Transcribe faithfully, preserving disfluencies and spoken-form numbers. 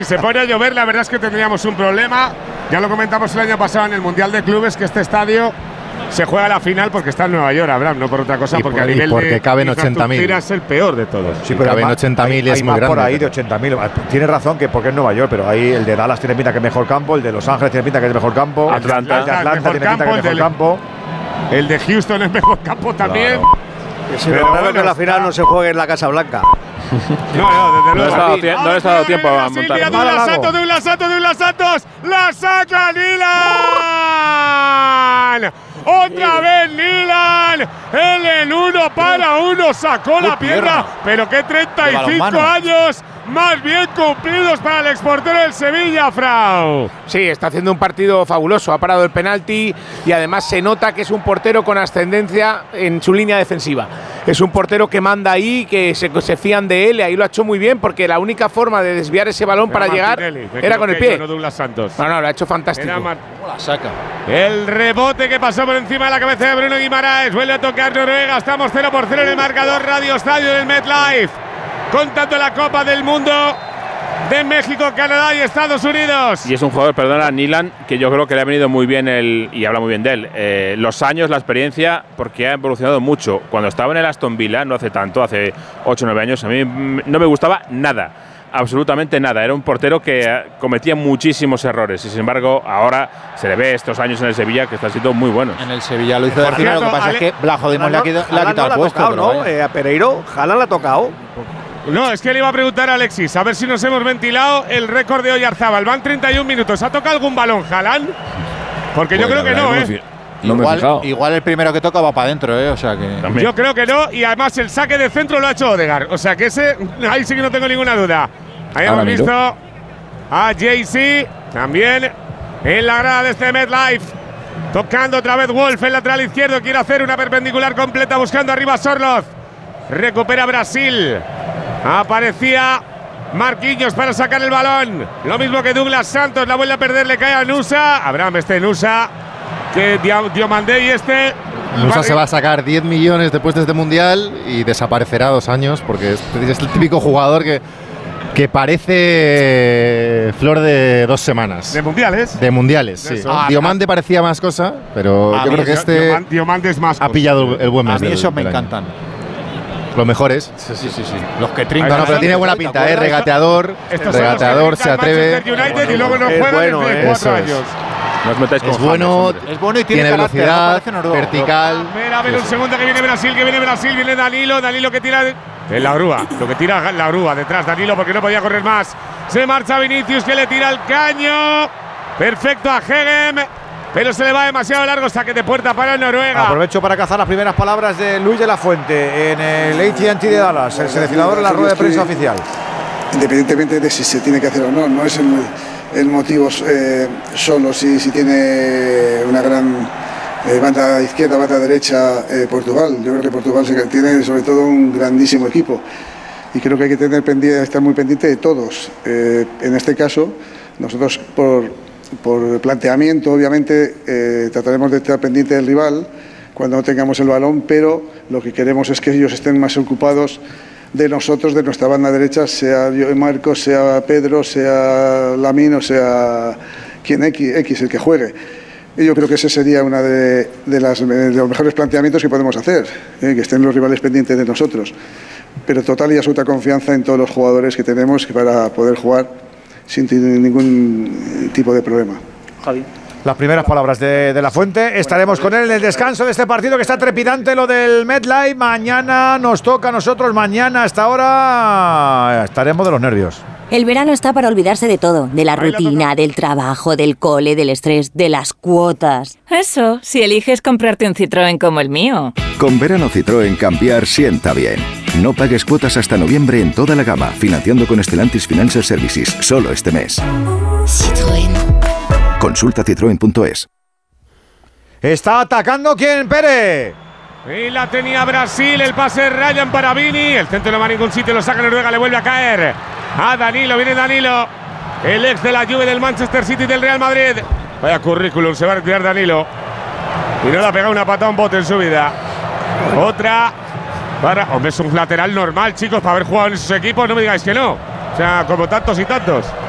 Si se pone a llover, la verdad es que tendríamos un problema. Ya lo comentamos el año pasado en el Mundial de Clubes, que este estadio se juega la final porque está en Nueva York, Abraham, no por otra cosa, y porque por, a nivel porque de caben ochenta mil. es el peor de todos. Sí, pero caben ochenta mil es hay muy más grande. Por ahí de ochenta mil. Tiene razón que porque es Nueva York, pero ahí el de Dallas tiene pinta que es mejor campo, el de Los Ángeles tiene pinta que es mejor campo, Atlanta, el de Atlanta mejor tiene pinta que es mejor campo. El de Houston es mejor campo también. Claro. Sí, pero bueno, bueno, que la final no se juegue en la Casa Blanca. No, no, desde luego. No le ha estado tiempo a montar. De Douglas Santos, Douglas Santos, Douglas Santos. ¡La saca Nilan! ¡Otra vez Nilan! El en uno para uno sacó la pierna. Pero que treinta y cinco años más bien cumplidos para el exportero del Sevilla, Frau. Sí, está haciendo un partido fabuloso. Ha parado el penalti y además se nota que es un portero con ascendencia en su línea defensiva. Es un portero que manda ahí, que se, se fían de él y ahí lo ha hecho muy bien porque la única forma de desviar ese balón era para Martinelli, llegar era con el pie. No, Douglas Santos. No, no, lo ha hecho fantástico. ¿Cómo la saca? El rebote que pasó por encima de la cabeza de Bruno Guimaraes. Vuelve a tocar Noruega. Estamos cero por cero en el marcador. Radio Estadio del MetLife. Contando la Copa del Mundo de México, Canadá y Estados Unidos. Y es un jugador, perdona, Nilan, que yo creo que le ha venido muy bien, el, y habla muy bien de él, eh, los años, la experiencia, porque ha evolucionado mucho. Cuando estaba en el Aston Villa, no hace tanto, hace ocho o nueve años, a mí no me gustaba nada, absolutamente nada. Era un portero que cometía muchísimos errores y, sin embargo, ahora se le ve estos años en el Sevilla que están siendo muy buenos. En el Sevilla lo hizo de primero, lo que pasa Ale, es que Blajo Dimos le ha quitado, le ha quitado el puesto. Tocado, ¿no? eh, a Pereiro, Haaland le ha tocado. No, es que le iba a preguntar a Alexis, a ver si nos hemos ventilado el récord de Oyarzábal. Van treinta y un minutos. ¿Ha tocado algún balón Haaland? Porque pues yo creo que no, ¿eh? No igual, igual el primero que toca va para adentro, ¿eh? O sea que… También. Yo creo que no, y además el saque de centro lo ha hecho Odegaard. O sea que ese, ahí sí que no tengo ninguna duda. Ahí hemos visto a Jay-Z también en la grada de este MetLife. Tocando otra vez Wolf, el lateral izquierdo. Quiere hacer una perpendicular completa buscando arriba a Sorloth. Recupera Brasil. Aparecía Marquinhos para sacar el balón. Lo mismo que Douglas Santos. La vuelve a perder, le cae a Nusa. Abraham, este Nusa. Que Diomandé y este. Nusa se va a sacar diez millones después de este mundial y desaparecerá dos años porque es, es el típico jugador que, que parece flor de dos semanas. ¿De mundiales? De mundiales, sí. Ah, Diomande parecía más cosa, pero yo creo que este. Diomande es más ha cosa. pillado el buen mes. A mí del, esos me del encantan. Los mejores. Sí, sí, sí, sí. Los que trincan. No, no, pero tiene buena pinta, ¿eh? Regateador. Regateador, se atreve. United y luego no juega bueno, desde cuatro años. No os metáis con es bueno, es bueno y tiene, tiene carácter, velocidad, no vertical. Mira, a ver un segundo que viene Brasil, que viene Brasil, viene Danilo, Danilo que tira en la grúa, lo que tira la grúa detrás Danilo porque no podía correr más. Se marcha Vinicius que le tira el caño. Perfecto a Hegem, pero se le va demasiado largo, saque de puerta para Noruega. Aprovecho para cazar las primeras palabras de Luis de la Fuente en el A T and T de Dallas, el seleccionador en la rueda de prensa oficial. Independientemente de si se tiene que hacer o no, no es el, el motivo eh, solo si, si tiene una gran eh, banda izquierda, banda derecha eh, Portugal. Yo creo que Portugal se, tiene sobre todo un grandísimo equipo y creo que hay que tener pendiente, estar muy pendiente de todos. Eh, en este caso, nosotros por, por planteamiento, obviamente, eh, trataremos de estar pendiente del rival cuando no tengamos el balón, pero lo que queremos es que ellos estén más ocupados de nosotros, de nuestra banda derecha, sea yo, Marcos, sea Pedro, sea Lamine o sea quien X, X el que juegue. Y yo creo que ese sería uno de, de, de los mejores planteamientos que podemos hacer, ¿eh? Que estén los rivales pendientes de nosotros. Pero total y absoluta confianza en todos los jugadores que tenemos para poder jugar sin ningún tipo de problema. Javi. Las primeras palabras de, de la Fuente. Estaremos con él en el descanso de este partido que está trepidante, lo del MetLife. Mañana nos toca a nosotros, mañana a esta hora estaremos de los nervios. El verano está para olvidarse de todo, de la rutina, del trabajo, del cole, del estrés, de las cuotas. Eso, si eliges comprarte un Citroën como el mío. Con verano Citroën cambiar sienta bien. No pagues cuotas hasta noviembre en toda la gama, financiando con Stellantis Financial Services, solo este mes. Citroën. Consulta citroen punto es. ¿Está atacando quién, Pérez? Y la tenía Brasil, el pase de Ryan para Vini. El centro no va a ningún sitio, lo saca Noruega, le vuelve a caer a Danilo, viene Danilo, el ex de la Juve del Manchester City y del Real Madrid. Vaya currículum, se va a retirar Danilo. Y no le ha pegado una patada a un bote en su vida. Otra para… Hombre, es un lateral normal, chicos, para haber jugado en esos equipos, no me digáis que no. O sea, como tantos y tantos.